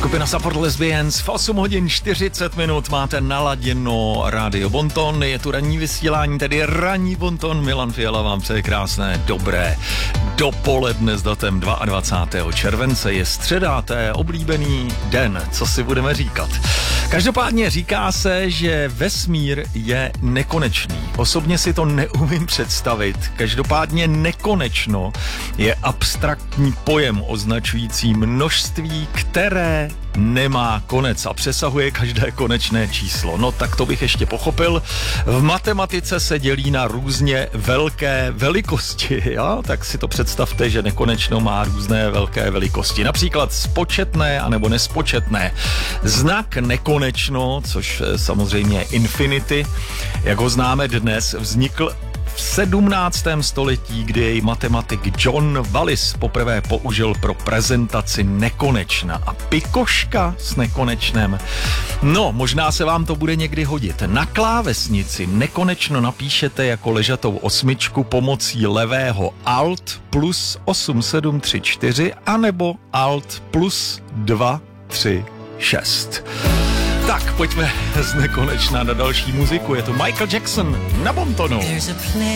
Skupina Support Lesbians v 8 hodin 40 minut máte naladěno Rádio Bonton. Je tu ranní vysílání, tedy ranní Bonton. Milan Fiala vám přeje krásné, dobré dopoledne s datem 22. července. Je středa, to je oblíbený den, co si budeme říkat. Každopádně říká se, že vesmír je nekonečný. Osobně si to neumím představit. Každopádně nekonečno je abstraktní pojem označující množství, které nemá konec a přesahuje každé konečné číslo. No tak to bych ještě pochopil. V matematice se dělí na různě velké velikosti, jo? Tak si to představte, že nekonečno má různé velké velikosti. Například spočetné anebo nespočetné. Znak nekonečno, což samozřejmě infinity, jak ho známe dnes, vznikl v 17. století, kdy jej matematik John Wallis poprvé použil pro prezentaci nekonečna. A pikoška s nekonečnem. No, možná se vám to bude někdy hodit. Na klávesnici nekonečno napíšete jako ležatou osmičku pomocí levého Alt plus 8734 anebo Alt plus 236. Tak, pojďme z nekonečna na další muziku. Je tu Michael Jackson na Bontonu.